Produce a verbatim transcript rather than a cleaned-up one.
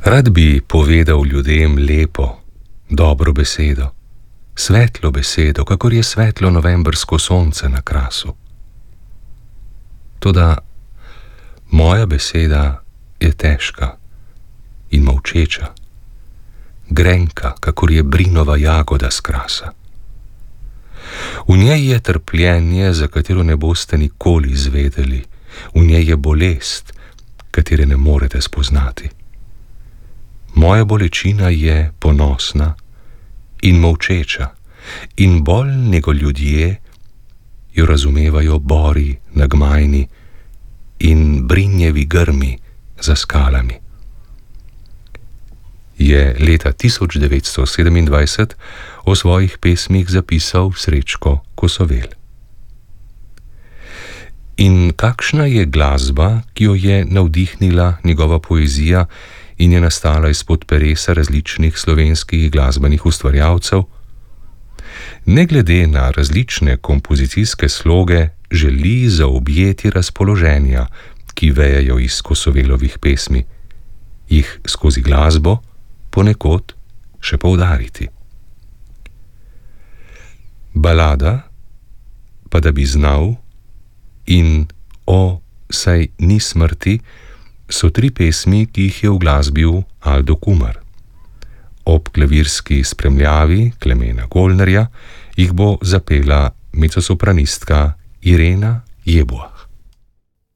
Rad bi povedal ljudem lepo, dobro besedo, svetlo besedo, kakor je svetlo novembrsko sonce na krasu. Toda moja beseda je težka in molčeča, grenka, kakor je brinova jagoda s krasa. V njej je trpljenje, za katero ne boste nikoli izvedeli, v njej je bolest, katere ne morete spoznati. Moja bolečina je ponosna in molčeča in bolj nego ljudje jo razumevajo bori na gmajni in brinjevi grmi za skalami. Je leta tisoč devetsto sedemindvajset o svojih pesmih zapisal Srečko Kosovel. In kakšna je glasba, ki jo je navdihnila njegova poezija in je nastala izpod peresa različnih slovenskih glasbenih ustvarjalcev? Ne glede na različne kompozicijske sloge, želi zaobjeti razpoloženja, ki vejejo iz Kosovelovih pesmi, jih skozi glasbo ponekod še poudariti. Balada, pa da bi znal, in O, saj ni smrti, so tri pesmi, ki jih je uglasbil Aldo Kumar. Ob klavirski spremljavi Klemena Golnerja jih bo zapela mezzosopranistka Irena Jeboa.